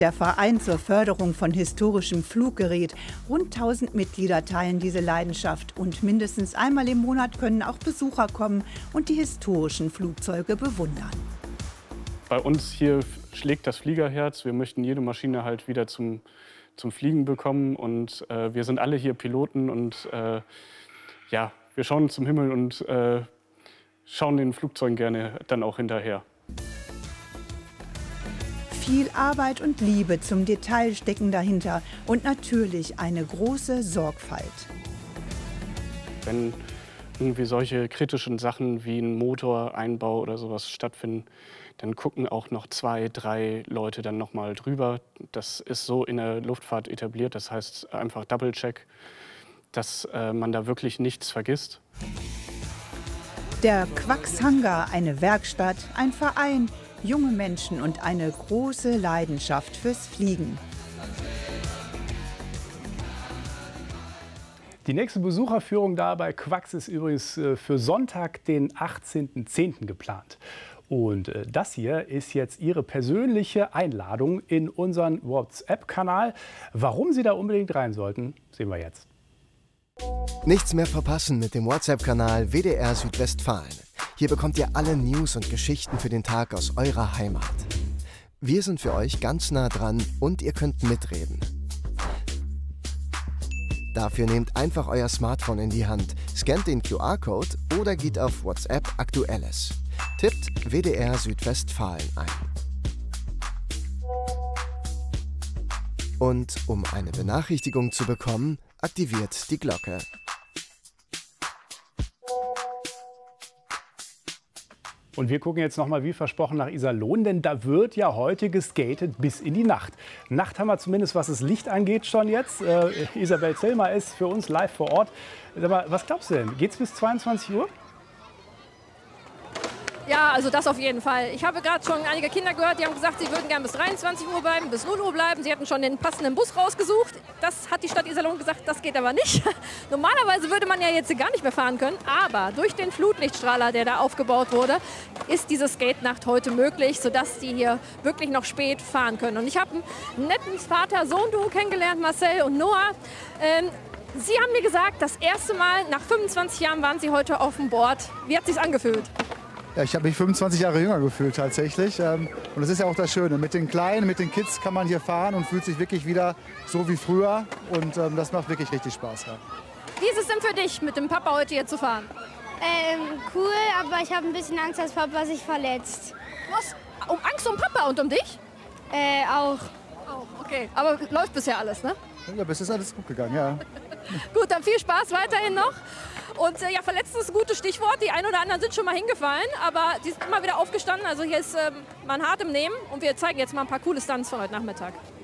Der Verein zur Förderung von historischem Fluggerät. Rund 1000 Mitglieder teilen diese Leidenschaft. Und mindestens einmal im Monat können auch Besucher kommen und die historischen Flugzeuge bewundern. Bei uns hier schlägt das Fliegerherz. Wir möchten jede Maschine halt wieder zum Fliegen bekommen. Und wir sind alle hier Piloten. Und ja, wir schauen zum Himmel und schauen den Flugzeugen gerne dann auch hinterher. Viel Arbeit und Liebe zum Detail stecken dahinter und natürlich eine große Sorgfalt. Wenn irgendwie solche kritischen Sachen wie ein Motoreinbau oder sowas stattfinden, dann gucken auch noch 2, 3 Leute dann noch mal drüber. Das ist so in der Luftfahrt etabliert, das heißt einfach Double-Check, dass man da wirklich nichts vergisst. Der Quax-Hangar, eine Werkstatt, ein Verein, junge Menschen und eine große Leidenschaft fürs Fliegen. Die nächste Besucherführung da bei Quax ist übrigens für Sonntag, den 18.10. geplant. Und das hier ist jetzt Ihre persönliche Einladung in unseren WhatsApp-Kanal. Warum Sie da unbedingt rein sollten, sehen wir jetzt. Nichts mehr verpassen mit dem WhatsApp-Kanal WDR Südwestfalen. Hier bekommt ihr alle News und Geschichten für den Tag aus eurer Heimat. Wir sind für euch ganz nah dran und ihr könnt mitreden. Dafür nehmt einfach euer Smartphone in die Hand, scannt den QR-Code oder geht auf WhatsApp Aktuelles. Tippt WDR Südwestfalen ein. Und um eine Benachrichtigung zu bekommen, aktiviert die Glocke. Und wir gucken jetzt nochmal wie versprochen nach Iserlohn, denn da wird ja heute geskatet bis in die Nacht. Nacht haben wir zumindest, was das Licht angeht, schon jetzt. Isabel Zillmer ist für uns live vor Ort. Sag mal, was glaubst du denn? Geht's bis 22 Uhr? Ja, also das auf jeden Fall. Ich habe gerade schon einige Kinder gehört, die haben gesagt, sie würden gerne bis 23 Uhr bleiben, bis 0 Uhr bleiben. Sie hätten schon den passenden Bus rausgesucht. Das hat die Stadt Iserlohn gesagt, das geht aber nicht. Normalerweise würde man ja jetzt gar nicht mehr fahren können, aber durch den Flutlichtstrahler, der da aufgebaut wurde, ist diese Skate-Nacht heute möglich, sodass die hier wirklich noch spät fahren können. Und ich habe einen netten Vater-Sohn-Duo kennengelernt, Marcel und Noah. Sie haben mir gesagt, das erste Mal nach 25 Jahren waren Sie heute auf dem Board. Wie hat es sich angefühlt? Ja, ich habe mich 25 Jahre jünger gefühlt tatsächlich. Und das ist ja auch das Schöne. Mit den Kleinen, mit den Kids kann man hier fahren und fühlt sich wirklich wieder so wie früher. Und das macht wirklich richtig Spaß. Ja. Wie ist es denn für dich, mit dem Papa heute hier zu fahren? Cool, aber ich habe ein bisschen Angst, dass Papa sich verletzt. Was? Um Angst um Papa und um dich? Auch. Oh, okay. Aber läuft bisher alles, ne? Ja, bis ist alles gut gegangen, ja. Gut, dann viel Spaß weiterhin noch. Und ja, verletzt ist ein gutes Stichwort. Die einen oder anderen sind schon mal hingefallen, aber die sind immer wieder aufgestanden. Also hier ist man hart im Nehmen und wir zeigen jetzt mal ein paar coole Stunts von heute Nachmittag.